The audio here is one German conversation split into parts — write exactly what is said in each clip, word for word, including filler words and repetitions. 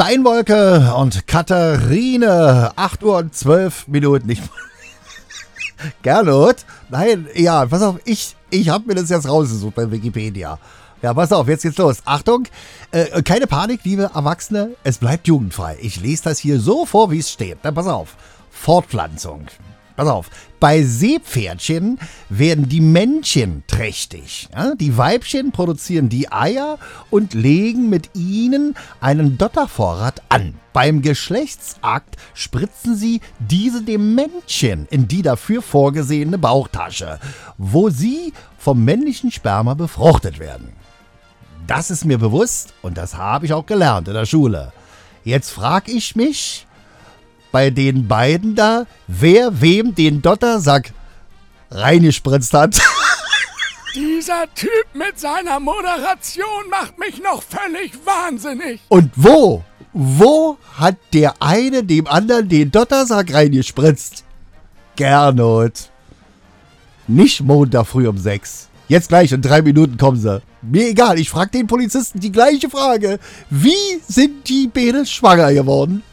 Steinwolke und Katharine. acht Uhr und zwölf Minuten. Ich Gernot? Nein, ja, pass auf, ich, ich habe mir das jetzt rausgesucht bei Wikipedia. Ja, pass auf, jetzt geht's los. Achtung, äh, keine Panik, liebe Erwachsene, es bleibt jugendfrei. Ich lese das hier so vor, wie es steht. Na, pass auf, Fortpflanzung. Pass auf, bei Seepferdchen werden die Männchen trächtig. Ja? Die Weibchen produzieren die Eier und legen mit ihnen einen Dottervorrat an. Beim Geschlechtsakt spritzen sie diese dem Männchen in die dafür vorgesehene Bauchtasche, wo sie vom männlichen Sperma befruchtet werden. Das ist mir bewusst und das habe ich auch gelernt in der Schule. Jetzt frage ich mich bei den beiden da, wer wem den Dottersack reingespritzt hat. Dieser Typ mit seiner Moderation macht mich noch völlig wahnsinnig. Und wo? Wo hat der eine dem anderen den Dottersack reingespritzt? Gernot. Nicht Montag früh um sechs. Jetzt gleich, in drei Minuten kommen sie. Mir egal, ich frage den Polizisten die gleiche Frage. Wie sind die Bäde schwanger geworden?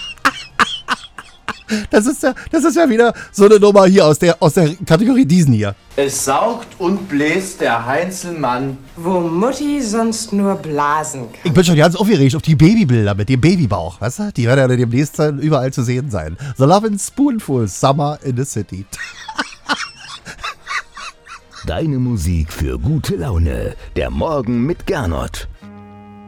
Das ist ja, das ist ja wieder so eine Nummer hier aus der, aus der Kategorie diesen hier. Es saugt und bläst der Heinzelmann, wo Mutti sonst nur blasen kann. Ich bin schon ganz aufgeregt auf die Babybilder mit dem Babybauch, weißt du? Die werden ja demnächst dann überall zu sehen sein. The Lovin' Spoonful, Summer in the City. Deine Musik für gute Laune. Der Morgen mit Gernot.